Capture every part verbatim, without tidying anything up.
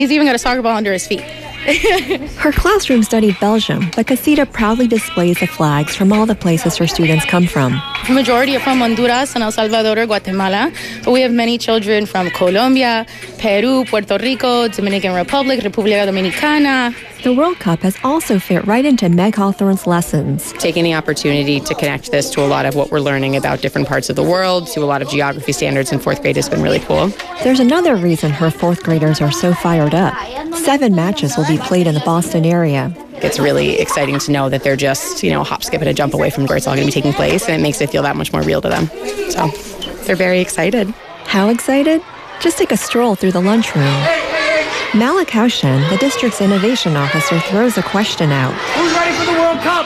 He's even got a soccer ball under his feet. Her classroom studied Belgium, but Casita proudly displays the flags from all the places her students come from. The majority are from Honduras and El Salvador or Guatemala, but we have many children from Colombia, Peru, Puerto Rico, Dominican Republic, República Dominicana. The World Cup has also fit right into Meg Hawthorne's lessons. Taking the opportunity to connect this to a lot of what we're learning about different parts of the world, to a lot of geography standards in fourth grade has been really cool. There's another reason her fourth graders are so fired up. Seven matches will be played in the Boston area. It's really exciting to know that they're just, you know, a hop, skip, and a jump away from where it's all going to be taking place, and it makes it feel that much more real to them. So they're very excited. How excited? Just take a stroll through the lunchroom. Malik Haushin, the district's innovation officer, throws a question out. Who's ready for the World Cup?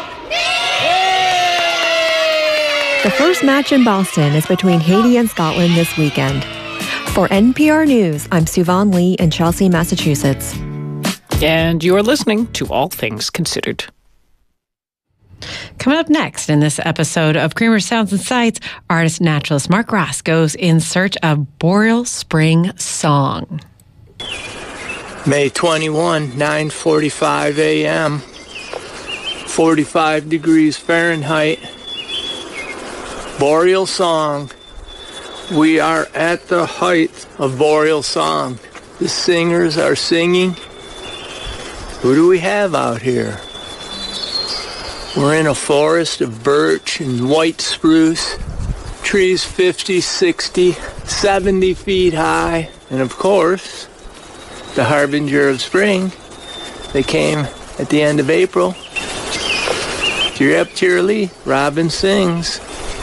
The first match in Boston is between Haiti and Scotland this weekend. For N P R News, I'm Suvan Lee in Chelsea, Massachusetts. And you're listening to All Things Considered. Coming up next in this episode of Creamer Sounds and Sights, artist naturalist Mark Grass goes in search of Boreal Spring Song. May twenty-first, nine forty-five a.m., forty-five degrees Fahrenheit, Boreal Song. We are at the height of Boreal Song. The singers are singing. Who do we have out here? We're in a forest of birch and white spruce, trees fifty, sixty, seventy feet high, and of course, the harbinger of spring. They came at the end of April. Cheer up, cheerily, robin sings.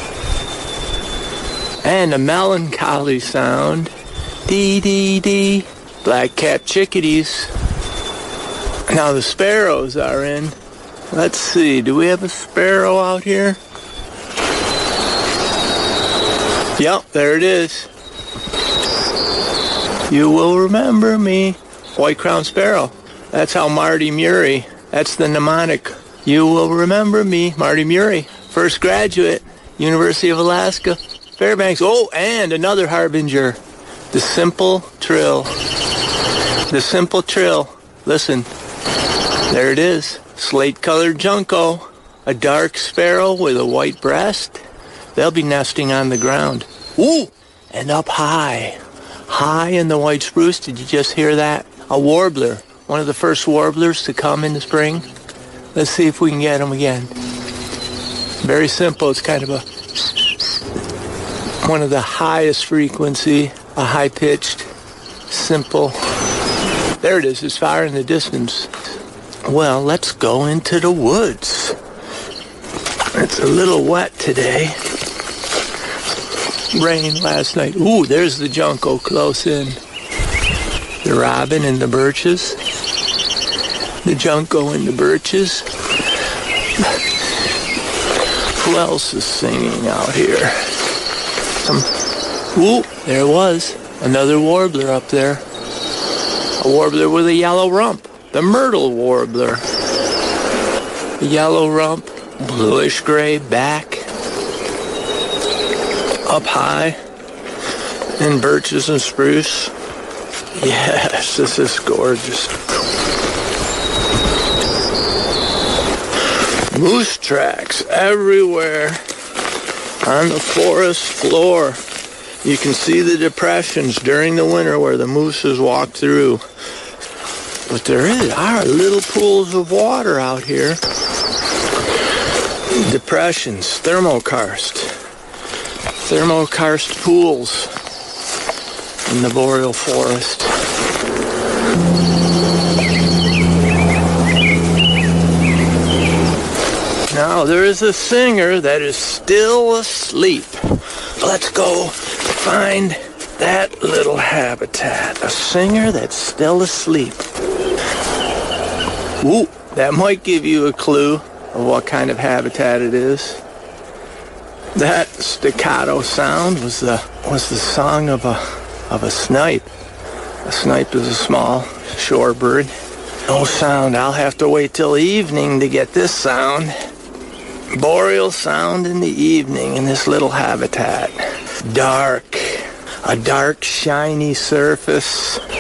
And a melancholy sound, dee-dee-dee, black-capped chickadees. Now the sparrows are in. Let's see, do we have a sparrow out here? Yep, there it is. You will remember me. White-crowned sparrow. That's how Marty Murray, that's the mnemonic. You will remember me, Marty Murray. First graduate, University of Alaska, Fairbanks. Oh, and another harbinger. The simple trill. The simple trill. Listen. There it is. Slate-colored junco. A dark sparrow with a white breast. They'll be nesting on the ground. Ooh! And up high. High in the white spruce. Did you just hear that? A warbler. One of the first warblers to come in the spring. Let's see if we can get him again. Very simple. It's kind of a... one of the highest frequency. A high-pitched, simple... There it is. It's far in the distance. Well, let's go into the woods. It's a little wet today. Rain last night. Ooh, there's the junco close in. The robin and the birches. The junco and the birches. Who else is singing out here? Some. Ooh, there was another warbler up there. A warbler with a yellow rump. The myrtle warbler. The yellow rump, bluish-gray back. Up high in birches and spruce. Yes, this is gorgeous. Moose tracks everywhere on the forest floor. You can see the depressions during the winter where the mooses walk through. But there is, are little pools of water out here. Depressions, thermokarst. Thermokarst pools in the boreal forest. Now there is a singer that is still asleep. Let's go find that little habitat. A singer that's still asleep. Ooh, that might give you a clue of what kind of habitat it is. That staccato sound was the was the song of a of a snipe. A snipe is a small shorebird. No sound. I'll have to wait till evening to get this sound. Boreal sound in the evening in this little habitat. Dark. A dark, shiny surface.